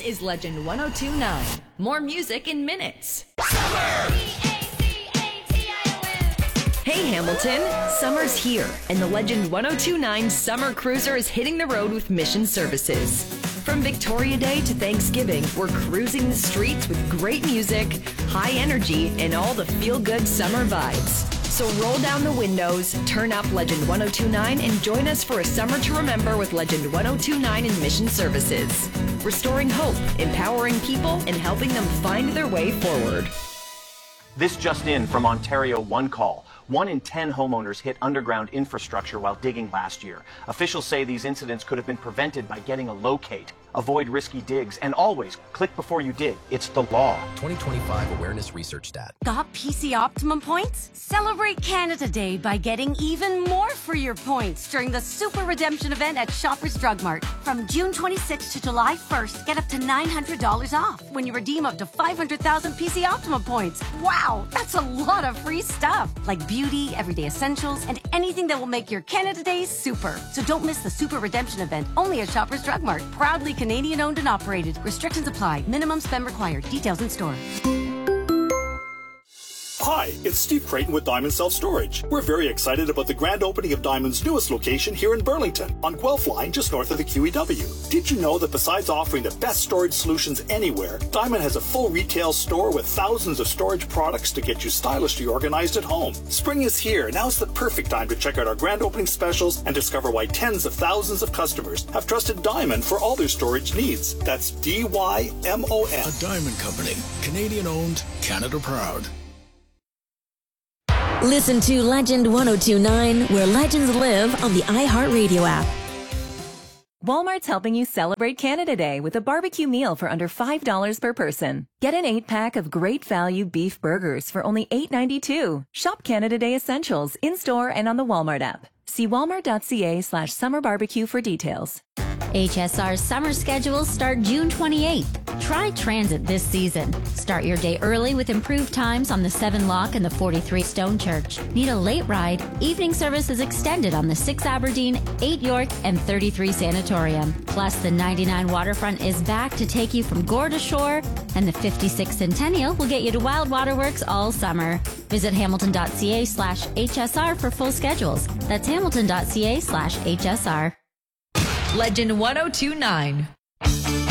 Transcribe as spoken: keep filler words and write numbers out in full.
is Legend one oh two point nine. More music in minutes. Hey Hamilton, summer's here, and the Legend one oh two point nine Summer Cruiser is hitting the road with mission services. From Victoria Day to Thanksgiving, we're cruising the streets with great music, high energy, and all the feel-good summer vibes. So roll down the windows, turn up Legend one oh two point nine, and join us for a summer to remember with Legend one oh two point nine and Mission Services. Restoring hope, empowering people, and helping them find their way forward. This just in from Ontario One Call. One in ten homeowners hit underground infrastructure while digging last year. Officials say these incidents could have been prevented by getting a locate. Avoid risky digs, and always click before you dig. It's the law. twenty twenty-five Awareness Research Stat. Got P C Optimum points? Celebrate Canada Day by getting even more for your points during the Super Redemption event at Shoppers Drug Mart. From June twenty-sixth to July first, get up to nine hundred dollars off when you redeem up to five hundred thousand P C Optimum points. Wow, that's a lot of free stuff, like beauty, everyday essentials, and anything that will make your Canada Day super. So don't miss the Super Redemption event, only at Shoppers Drug Mart. Proudly Canadian owned and operated. Restrictions apply. Minimum spend required. Details in store. Hi, it's Steve Creighton with Diamond Self Storage. We're very excited about the grand opening of Diamond's newest location here in Burlington, on Guelph Line, just north of the Q E W. Did you know that besides offering the best storage solutions anywhere, Diamond has a full retail store with thousands of storage products to get you stylishly organized at home? Spring is here. Now's the perfect time to check out our grand opening specials and discover why tens of thousands of customers have trusted Diamond for all their storage needs. That's D Y M O N. A Diamond Company. Canadian owned, Canada proud. Listen to Legend one oh two point nine, where legends live, on the iHeartRadio app. Walmart's helping you celebrate Canada Day with a barbecue meal for under five dollars per person. Get an eight-pack of great value beef burgers for only eight ninety-two. Shop Canada Day Essentials in-store and on the Walmart app. See walmart.ca slash summer barbecue for details. H S R's summer schedules start June twenty-eighth. Try transit this season. Start your day early with improved times on the seven Lock and the forty-three Stone Church. Need a late ride? Evening service is extended on the six Aberdeen, eight York, and thirty-three Sanatorium. Plus, the ninety-nine Waterfront is back to take you from Gore to Shore, and the fifty-six Centennial will get you to Wild Waterworks all summer. Visit hamilton.ca slash HSR for full schedules. That's hamilton.ca slash HSR. Legend one oh two point nine.